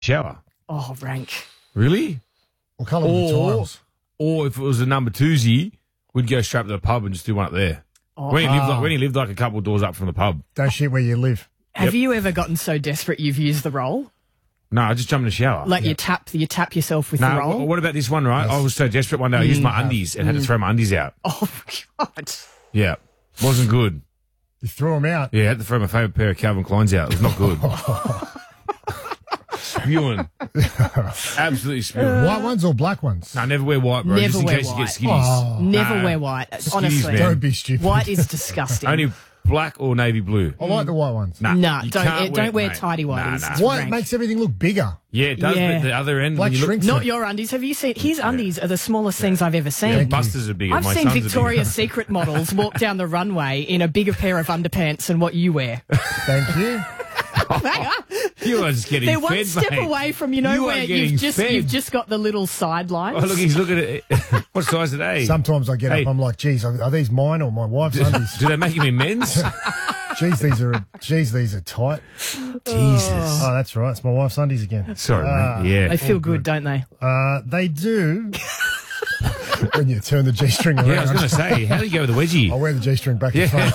shower. Oh, rank. Really? We'll colour them the tiles. Or if it was a number twosie, we'd go straight to the pub and just do one up there. Oh. When he lived like a couple of doors up from the pub. Don't shit where you live. Have you ever gotten so desperate you've used the roll? No, I just jump in the shower. Like you tap yourself with the No, roll? what about this one, right? I was so desperate one day, I used my undies and had to throw my undies out. Oh, God. Yeah. Wasn't good. You threw them out. Yeah, I had to throw my favourite pair of Calvin Kleins out. It was not good. Spewing. Absolutely spewing. White ones or black ones? No, never wear white, bro. Never just in wear case you white. get skitties. Never wear white. Honestly. man. Don't be stupid. White is disgusting. Only black or navy blue. I like the white ones. Nah, No, you don't can't wear mate. tidy whities. Nah. It's White rank. makes everything look bigger. Yeah, it does, Yeah. but the other end, Black when you look, shrinks Not it. your undies. Have you seen his undies are the smallest things I've ever seen. yeah, Busters are bigger. I've My seen sons are Victoria's bigger. Secret models walk down the runway in a bigger pair of underpants than what you wear. Thank you. Hang on. You are just getting They're fed, one step mate. away from You are where getting you've fed. just got the little sidelines. Oh, look, he's looking at it. What size are they? Sometimes I get Hey. up, I'm like, geez, are these mine or my wife's undies? Do they make him in men's? Geez, these are tight. Jesus. Oh, that's right. It's my wife's undies again. Sorry, mate. Yeah. They feel good, don't they? They do. When you turn the G-string around. Yeah, I was going to say, how do you go with the wedgie? I wear the G-string back and front.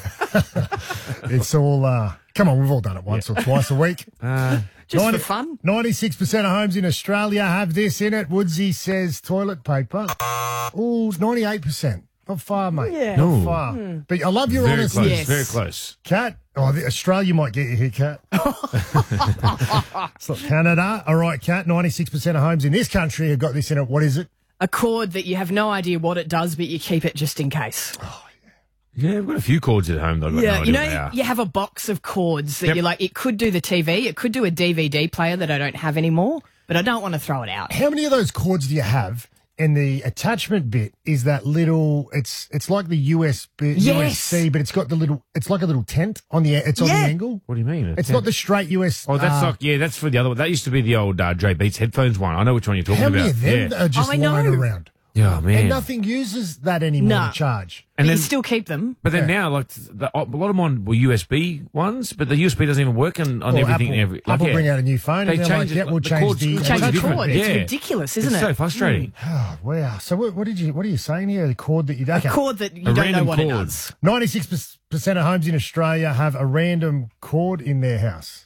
Yeah. It's all, come on, we've all done it once or twice a week. Just for fun. 96% of homes in Australia have this in it. Woodsy says toilet paper. Oh, 98%. Not far, mate. Yeah. No. Not far. But I love your Very honesty. close. Yes. Very close. Cat. Oh, Australia might get you here, Cat. It's not Canada. All right, Cat. 96% of homes in this country have got this in it. What is it? A cord that you have no idea what it does, but you keep it just in case. Yeah, I've got a few cords at home that I've got no Yeah, idea you what they know, are. you have a box of cords that Yep. you're like, it could do the TV, it could do a DVD player that I don't have anymore, but I don't want to throw it out. How many of those cords do you have? And the attachment bit is that little. It's like the USB, Yes. USC, but it's got the little. It's like a little tent on the. It's on the Yeah. angle. What do you mean? It's not the straight US. Oh, that's like, yeah, that's for the other one. That used to be the old Dre Beats headphones one. I know which one you're talking How many about. of them yeah. are just I know. lying around? Yeah, man. And nothing uses that anymore Nah. to charge. But And you then, still keep them. but then now, like, a lot of them were USB ones, but the USB doesn't even work on Well, everything. Apple bring out a new phone They and they're like, change it, yeah, we'll the change cords- the. Change Change the the different- cord. It's yeah. ridiculous, isn't It's it? so frustrating. Oh, wow. So what are you saying here? The cord that you. Okay. A cord that you A don't know random what it cord. does. 96% of homes in Australia have a random cord in their house.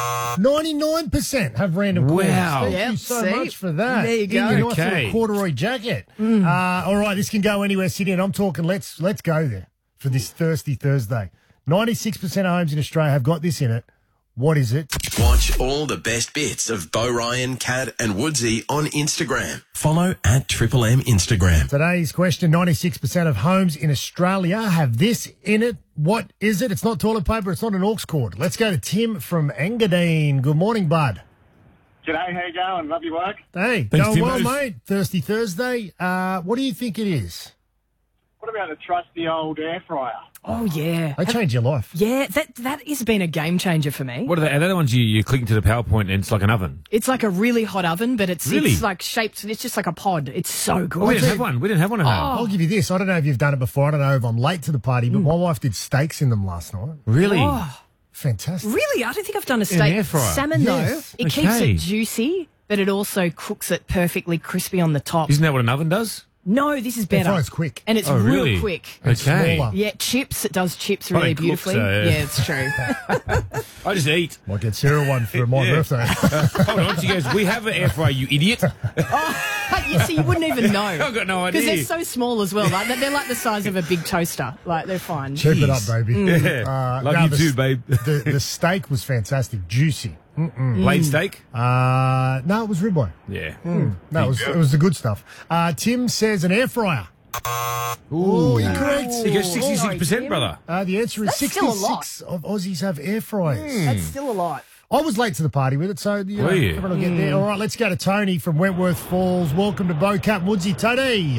99% have random cords. Wow. Thank Yep, you so see? much for that. There you In go. your nice Okay. little corduroy jacket. All right, this can go anywhere, Sydney, and I'm talking let's go there for this Thirsty Thursday. 96% of homes in Australia have got this in it. What is it? Watch all the best bits of Bo Ryan, Cat and Woodsy on Instagram. Follow at Triple M Instagram. Today's question, 96% of homes in Australia have this in it. What is it? It's not toilet paper. It's not an aux cord. Let's go to Tim from Engadine. Good morning, bud. G'day, how you going? Love your work. Hey, Thanks, going well, Timos. mate. Thirsty Thursday. What do you think it is? What about a trusty old air fryer? Oh, yeah. They change your life. Yeah, that has been a game changer for me. What are they? Are they the ones you click into the PowerPoint and it's like an oven? It's like a really hot oven, but it's Really? like shaped, it's just like a pod. It's so good. Oh, we didn't have one. We didn't have one at home. I'll give you this. I don't know if you've done it before. I don't know if I'm late to the party, but my wife did steaks in them last night. Really? Oh, Fantastic. really? I don't think I've done a an steak. air fryer? Salmon, Yes. though, it keeps Okay. it juicy, but it also cooks it perfectly crispy on the top. Isn't that what an oven does? No, this is Air better. fryer's quick. And it's Oh, real really? quick. Okay. smaller. Yeah, chips. It does chips Oh, really it cooks, beautifully. yeah. Yeah, it's true. I just eat. Might get Sarah one for my Yeah. birthday. Hold on. She goes, we have an air fryer, you idiot. But you see, you wouldn't even know. I've got no Because idea. they're so small as well. Like, they're like the size of a big toaster. Like, they're fine. Keep it up, Jeez. baby. Yeah. Love no, you the too, s- babe. The steak was fantastic. Juicy. Blade steak? No, it was ribeye. Yeah. No, it was the good stuff. Tim says an air fryer. Ooh, incorrect. You go 66%, Tim. brother. The answer is That's still a lot. 66 of Aussies have air fryers. That's still a lot. I was late to the party with it, so you know, Were you? everyone will get there. All right, let's go to Tony from Wentworth Falls. Welcome to Bo Cat Woodsy. Tony.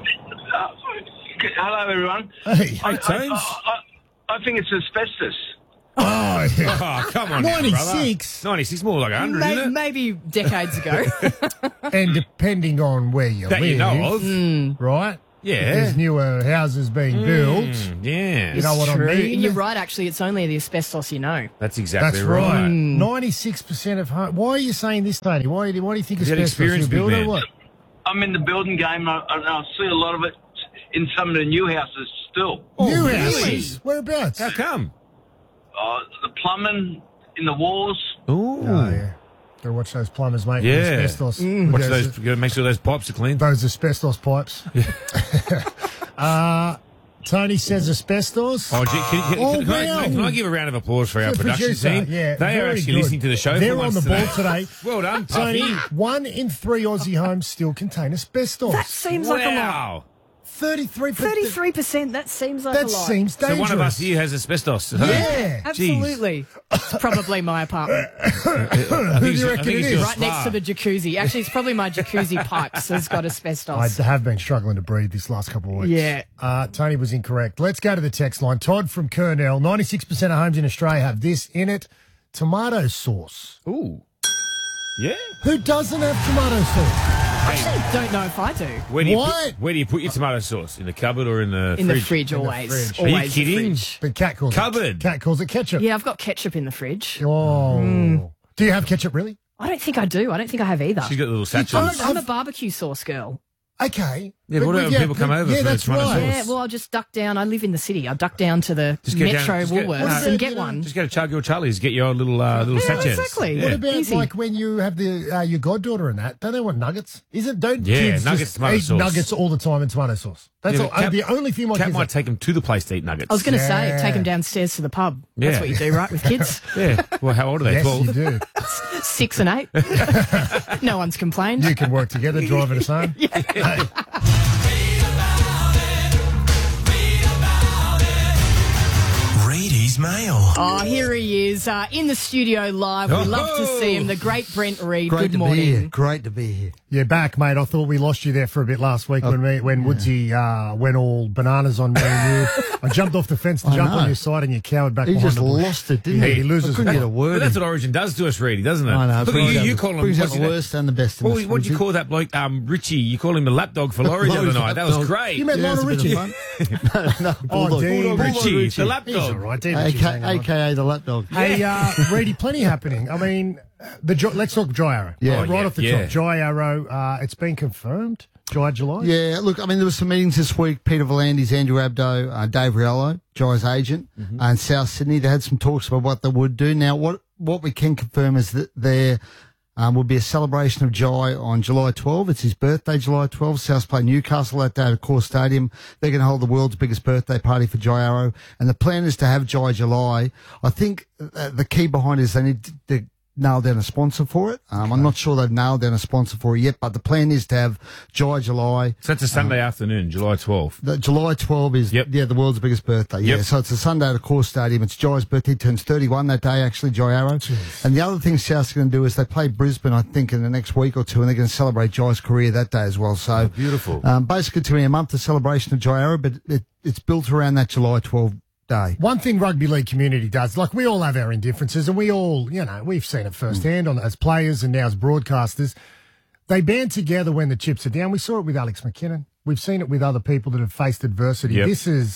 Hello, everyone. Hey. Hey, Tones. I think it's asbestos. Oh, yeah. Oh, come on now, 96. brother. 96, more like 100, isn't it? Maybe decades ago. And depending on where you That live, you know of. right? Yeah. There's newer houses being built. Yeah. You know what True. I mean? You're right, actually. It's only the asbestos you know. That's exactly That's right. Mm. 96% of home. Why are you saying this, Tony? Why do you think Is that asbestos? experience, You big builder, man? what? I'm in the building game, and I see a lot of it in some of the new houses still. New really? houses. Whereabouts? How come? The plumbing in the walls. Ooh. Oh, yeah. Gotta watch those plumbers, mate. Yeah. Asbestos. Watch those. You got to make sure those pipes are clean. Those asbestos pipes. Tony says asbestos. Oh, can I give a round of applause for our The production producer, team? yeah, They are very actually good. listening to the show. They're for on once the ball today. Well done, Tony, Puffy. 1 in 3 Aussie homes still contain asbestos. That seems like a lot. Wow. 33%. 33%, that seems like That a lot. seems So dangerous. one of us here has asbestos. Yeah. Absolutely. It's probably my apartment. Who do you reckon it is? Right next to the jacuzzi. Actually, it's probably my jacuzzi pipes that's got I asbestos. have been struggling to breathe this last couple of weeks. Yeah. Tony was incorrect. Let's go to the text line. Todd from Kurnell. 96% of homes in Australia have this in it. Tomato sauce. Ooh. Yeah. Who doesn't have tomato sauce? Actually, don't know if I do. Where do you What? put, where do you put your tomato sauce? In the cupboard or in the In fridge? the fridge, In the always. fridge. Are you Always the kidding? fridge. But Cat calls Cupboard. it. Cat calls it ketchup. Yeah, I've got ketchup in the fridge. Oh. Do you have ketchup, really? I don't think I do. I don't think I have either. She's got little I'm satchels. a, I'm a barbecue sauce girl. Okay. Yeah, but what about when people come over Yeah, for the that's tomato right. sauce? Yeah, well, I'll just duck down. I live in the city. I'll duck down to the Just get Metro down- just get- Woolworths What and about, get one. Just go to Charlie or Charlie's, get your little sachets. exactly. Yeah. What about Easy. like when you have the your goddaughter and that? Don't they want nuggets? Don't Yeah, kids nuggets, just tomato eat sauce. nuggets all the time in tomato sauce? That's Yeah, all, but Cat- the only thing my Cat kids might like. take them to the place to eat nuggets. I was going to Yeah. say, take them downstairs to the pub. That's Yeah. what you do, right, with kids? Yeah. Well, how old are they? Yes, 12? you do. 6 and 8. No one's complained. You can work together, driving us home. Read his mail. Oh, here he is in the studio live. We love to see him. The great Brent Reid. Great Good to morning. be here. Great to be here. You're back, mate. I thought we lost you there for a bit last week when Woodsy went all bananas on me and you. I jumped off the fence to I jump know. on your side and you cowered back He behind just the bush. lost it, didn't Yeah, he? he loses I couldn't that. get a But word that's in. what Origin does to us, Reedy, doesn't it? I know. Look at brings you. out- You call him. brings out what's the his name? worst and the best in What us, did you Woodsy. call that bloke? Richie. You call him the lapdog for Laurie the other night. That was Lapdog. great. You meant Yeah, Lionel it's a bit Richie. of fun. no, Oh, Bulldog. Dean Bulldog Richie, Richie. the He's all lapdog. right. Dean Richie's hanging on. AKA the lapdog. Hey, Reedy, plenty happening. I mean, let's talk Dry Arrow. Yeah. right yeah, off the yeah. top. Dry Arrow, it's been confirmed. July? Yeah, look, I mean, there were some meetings this week. Peter Volandis, Andrew Abdo, Dave Riello, Jai's agent, and South Sydney. They had some talks about what they would do. Now, what we can confirm is that there will be a celebration of Jai on July 12. It's his birthday, July 12. South play Newcastle that day at Core Stadium. They're going to hold the world's biggest birthday party for Jai Arrow. And the plan is to have Jai July. I think the key behind it is they need to nail down a sponsor for it. I'm not sure they've nailed down a sponsor for it yet, but the plan is to have Jai July. So that's a Sunday afternoon, July 12th. The July 12 is the world's biggest birthday. Yep. Yeah, so it's a Sunday at a Core Stadium. It's Jai's birthday. He turns 31 that day, actually, Jai Arrow. And the other thing South's going to do is they play Brisbane, I think, in the next week or two, and they're going to celebrate Jai's career that day as well. So Beautiful. basically, to me, a month of celebration of Jai Arrow, but it's built around that July 12 day. One thing rugby league community does, like we all have our indifferences and we all, we've seen it firsthand as players and now as broadcasters. They band together when the chips are down. We saw it with Alex McKinnon. We've seen it with other people that have faced adversity. Yep.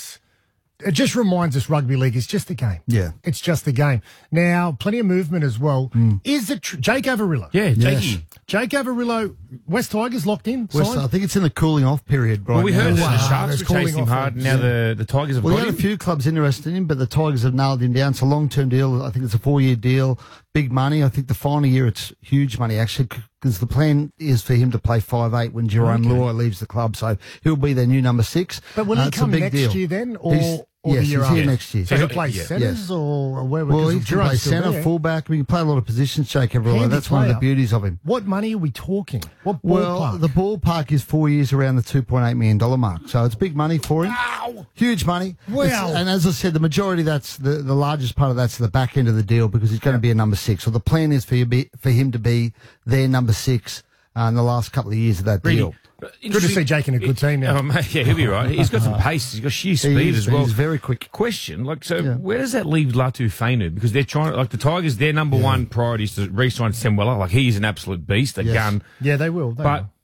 It just reminds us rugby league is just a game. Yeah. It's just a game. Now, plenty of movement as well. Is it Jake Avarillo? Yeah, Yes. Jakey. Jake Avarillo, West Tigers locked in, West, signed? I think it's in the cooling off period right Well, we now. heard that Wow, the Sharks there's were calling chasing him off hard, on- and now the Tigers have Well, got he had him. a few clubs interested in him, but the Tigers have nailed him down. It's a long-term deal. I think it's a 4-year deal. Big money. I think the final year it's huge money, actually, because the plan is for him to play 5'8" when Jerome Luai leaves the club. So he'll be their new number 6. But will he it's a come big next deal. year then? He's- Or the yes, year he's after? here next year. So he'll Yeah, play yeah. centres or where? Well, he because can play Jerome's still centre, there. fullback. We can play a lot of positions, Jake Everett. Handy That's one of the player. beauties of him. What money are we talking? What Well, ballpark? the ballpark is 4 years around the $2.8 million mark. So it's big money for him. Wow. Huge money. Wow. And as I said, the majority, that's the largest part of that's the back end of the deal because he's going to be a number 6. So the plan is for him to be their number 6 in the last couple of years of that deal. Good to see Jake in a good team now. Oh, mate, yeah, he'll be right. He's got some pace. He's got sheer speed as well. He's very quick. Question, where does that leave Latu Fainu? Because they're trying, like the Tigers, their number one priority is to re-sign Semwella. Like he's an absolute beast, a Yes. gun. Yeah, they will. But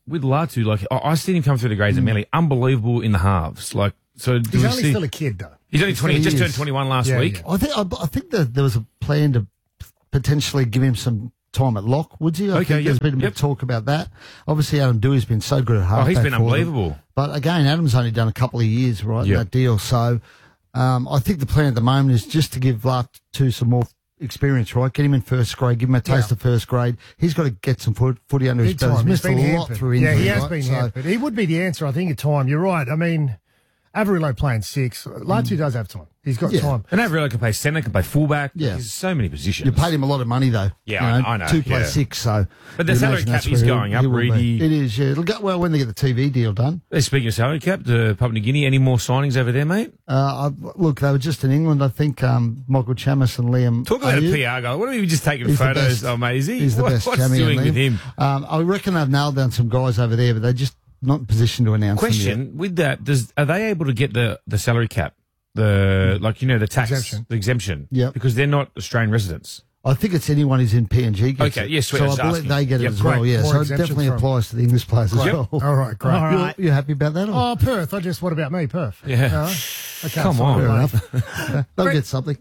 with Latu, like I seen him come through the grades at Manly, unbelievable in the halves. Like, so do He's we only see? still a kid, though. He's only 20. He just He turned is. 21 last Yeah, week. yeah. I think that there was a plan to potentially give him some time at lock, would you? I Okay, think there's yep, been a bit yep. of talk about that. Obviously, Adam Dewey's been so good at halfback. He's been for them. unbelievable. But again, Adam's only done a couple of years, right, in Yep. that deal. So I think the plan at the moment is just to give Latu some more experience, right? Get him in first grade, give him a taste of first grade. He's got to get some footy under his Big belt. He's time. missed a been lot hampered. through injury. Yeah, he has right? been So- hampered. He would be the answer, I think, at time. You're right. I mean, Averillo playing 6. Latu does have time. He's got Yeah. time. And Averillo can play centre, can play fullback. Yeah. There's so many positions. You paid him a lot of money, though. Yeah, I know, 2 plus yeah. 6, so. But the you salary imagine cap that's is where going up, will be. Reedy. It is, yeah. It'll go well when they get the TV deal done. Speaking of salary cap, to Papua New Guinea, any more signings over there, mate? Look, they were just in England. I think Michael Chamis and Liam. Talk about a Ayub. PR guy. What are we just taking He's the photos? best. Oh, mate, is he? He's the best. What's Chammy doing and with Liam. him? I reckon they've nailed down some guys over there, but they're just not in position to announce them yet. Question, with that, are they able to get the salary cap? The tax Exemption. the exemption. Yep. Because they're not Australian residents. I think it's anyone who's in PNG gets Okay, it. yes, sweet, so I was I believe asking. they get it Yep, as well, great. yeah. More So it exemptions definitely from- applies to the English players as Yep. well. All right, great. All right. You happy about that? Or? Oh, Perth. What about me, Perth? Yeah. No? Okay, Come fine, on. Fair mate. enough. They'll get something.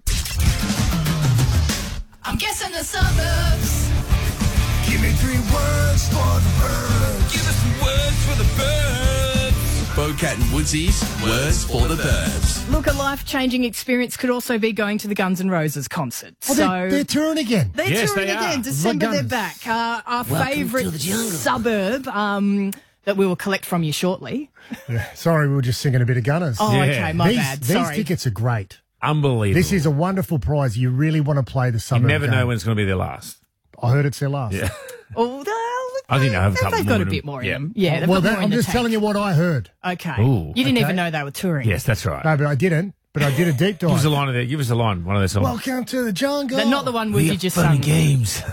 I'm guessing the suburbs. Give me 3 words for the birds. Give us some words for the birds. Bocat and Woodsy's Words for the Birds. Look, a life-changing experience could also be going to the Guns N' Roses concert. Oh, they're touring again. They're Yes, touring they are. again. December, The they're Guns. back. Our favourite suburb that we will collect from you shortly. Sorry, we were just singing a bit of Gunners. Oh, Yeah. okay, my these, bad. these Sorry. tickets are great. Unbelievable. This is a wonderful prize. You really want to play the you suburb never game. know when it's going to be their last. I heard it's their last. Yeah. Oh, I think they have a couple they've more got a in bit them. more in Yeah. them. Yeah, they've Well, got more in I'm the just tank. telling you what I heard. Okay. Ooh. You didn't Okay. even know they were touring. Yes, that's right. No, but I didn't. But I did a deep Give us dive. a line of that. Give us a line. One of their songs. Welcome to the jungle. They're not the one where you just sung. games.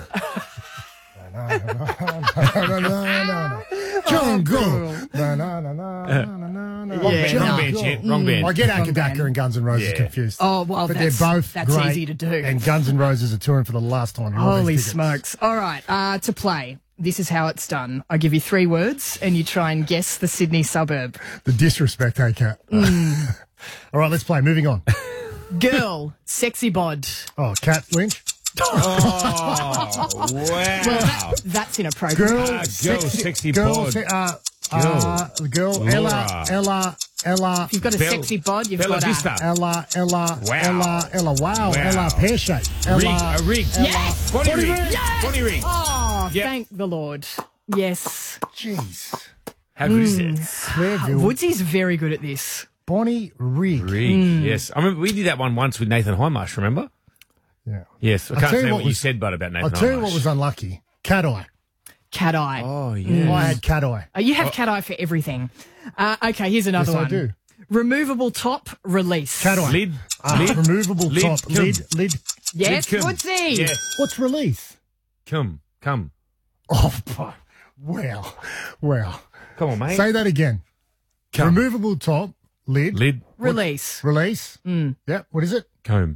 No. Jungle. No. Yeah, Wrong no. band, Chet. Wrong band. I get Wrong Akadaka band. and Guns N' Roses Yeah. confused. Oh, well, but that's, they're both that's great. easy to do. And Guns N' Roses are touring for the last time. You want Holy these tickets. smokes. All right, to play. This is how it's done. I give you 3 words and you try and guess the Sydney suburb. The disrespect, hey, Kat. All right, let's play. Moving on. Girl, sexy bod. Oh, Kat Lynch. Oh, wow. That's inappropriate. Girl, sexy girl, bod. girl, Laura. Ella, You've got a Bell- sexy bod. You've Bella got Vista. Ella, Wow. wow, Wow. Ella, pear-shaped. Rig. Ella, A rig. Yes! Bonnie rig. Yes! Bonnie rig. Oh, Yep. thank the Lord. Yes. jeez. How good is it? Clairville, Woodsy's very good at this. Bonnie Rig. Rig. Yes. I remember we did that one once with Nathan Highmarsh, remember? Yeah. Yes. I I'll can't tell you say what what you was- said, but about Nathan I'll tell you Highmarsh. what was unlucky. Cat eye. Cat eye. Oh, yeah. I had cat eye. You have cat eye for everything. Okay, here's another Yes, I one. do. Removable top, release. Cat eye. Lid. Lid. Removable Lid. top. Come. Lid. Yes, Lid come. Woodsy. Yeah. What's release? Come. Oh, wow. Wow. Come on, mate. Say that again. Come. Removable top. Lid. Lid. Release. Release. Yeah. What is it? Comb.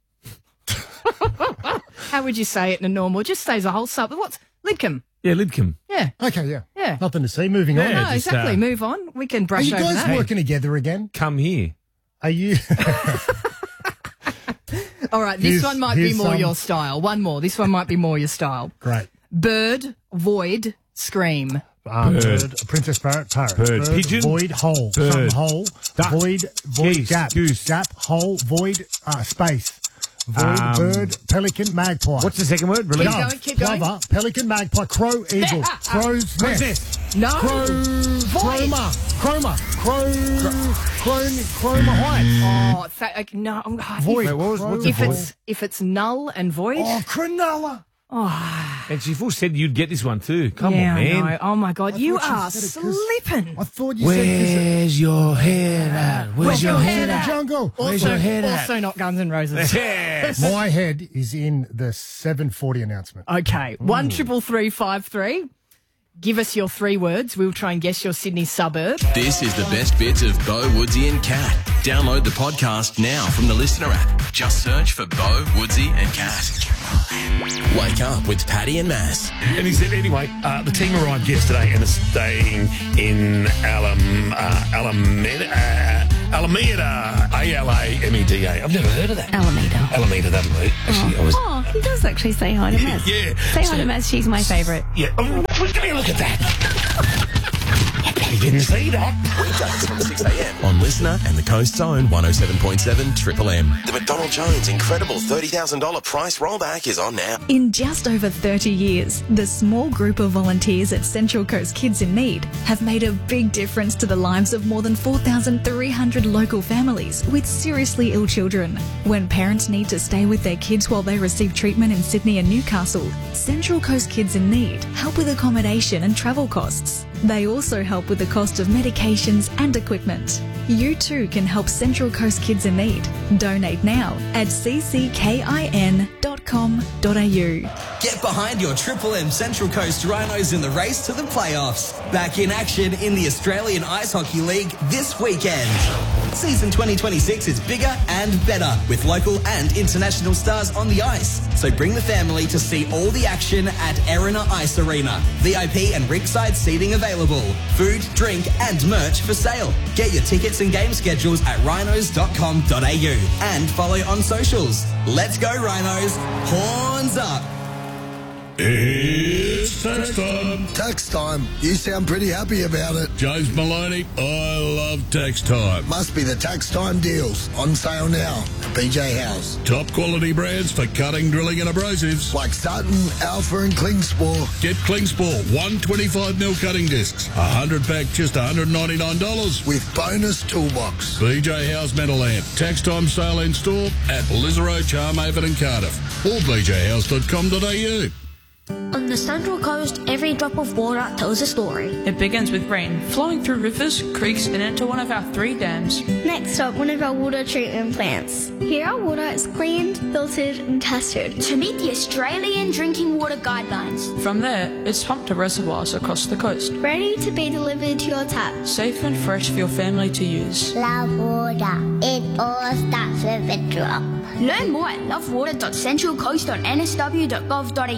How would you say it in a normal? Just stays a whole sub. What's Lidcombe? Yeah, Lidcombe. Yeah. Okay, yeah. Yeah. Nothing to see. Moving on. Yeah. No, just, exactly. Move on. We can Are brush you over guys that. working together again? Come here. Are you? All right, this Here's- one might be here's more some- your style. One more. This one might be more your style. Great. Bird, void, scream. Bird. Princess parrot. Bird. Pigeon. Void. Hole. Bird. Some hole. Duck. Void. Geese. Gap. Goose. Gap. Hole. Void. Space. Void. Um, Bird. Pelican. Magpie. What's the second word? Release. Keep going, keep going. Plover. Pelican. Magpie. Crow. Eagle. Crow's What's nest. this? No. Chroma. Chroma height. Oh, no. Void. Wait, what's If the if it's null and void. Oh, Cronulla. And she full said you'd get this one too. Come yeah, on, I man. know. Oh my God, you thought you are said it 'cause- slipping. I thought you said Where's your head at? Where's your head in the at? jungle. Where's your head at? Also not Guns N' Roses. Yes. My head is in the 7:40 announcement. Okay, 133353. Give us your 3 words. We'll try and guess your Sydney suburb. This is the best bits of Bo, Woodsy and Cat. Download the podcast now from the Listener app. Just search for Bo, Woodsy and Cat. Wake up with Paddy and Maz. And he said, anyway, the team arrived yesterday and are staying in Alameda, Alameda. I've never heard of that. Alameda, that'll be. Oh, he does actually say hi to Maz. Yeah. Say hi to Maz, she's my favourite. Yeah. Oh, give me a look at that. I bloody didn't see that. Weekdays from 6 a.m. on Listener and the Coast Zone 107.7 Triple M. The McDonald Jones incredible $30,000 price rollback is on now. In just over 30 years, the small group of volunteers at Central Coast Kids in Need have made a big difference to the lives of more than 4,300 local families with seriously ill children. When parents need to stay with their kids while they receive treatment in Sydney and Newcastle, Central Coast Kids in Need help with accommodation and travel costs. They also help with the cost of medications and equipment. You too can help Central Coast Kids in Need. Donate now at cckin.com.au. Get behind your Triple M Central Coast Rhinos in the race to the playoffs. Back in action in the Australian Ice Hockey League this weekend. Season 2026 is bigger and better with local and international stars on the ice. So bring the family to see all the action at Erina Ice Arena. VIP and ringside seating available. Food, drink and merch for sale. Get your tickets and game schedules at rhinos.com.au and follow on socials. Let's go Rhinos. Horns up. It's tax time. Tax time. You sound pretty happy about it. James Maloney, I love tax time. Must be the tax time deals. On sale now at BJ House. Top quality brands for cutting, drilling and abrasives. Like Sutton, Alpha and Klingspor. Get Klingspor 125mm cutting discs. 100 pack just $199. With bonus toolbox. BJ House Meadowland. Tax time sale in store at Lizzaro, Charmhaven and Cardiff. Or bjhouse.com.au. On the Central Coast, every drop of water tells a story. It begins with rain, flowing through rivers, creeks and into one of our 3 dams. Next up, one of our water treatment plants. Here our water is cleaned, filtered and tested to meet the Australian Drinking Water Guidelines. From there, it's pumped to reservoirs across the coast. Ready to be delivered to your tap. Safe and fresh for your family to use. Love water. It all starts with a drop. Learn more at lovewater.centralcoast.nsw.gov.au.